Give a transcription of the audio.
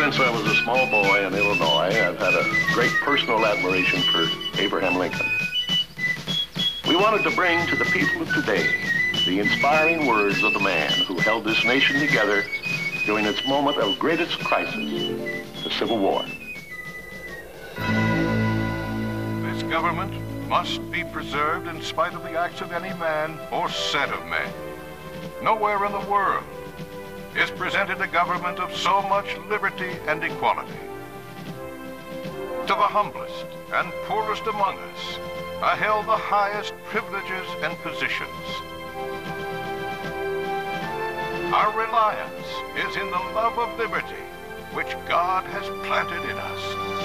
since I was a small boy in Illinois, I've had a great personal admiration for Abraham Lincoln. We wanted to bring to the people of today the inspiring words of the man who held this nation together during its moment of greatest crisis, the Civil War. This government must be preserved in spite of the acts of any man or set of men. Nowhere in the world is presented a government of so much liberty and equality. To the humblest and poorest among us are held the highest privileges and positions. Our reliance is in the love of liberty which God has planted in us.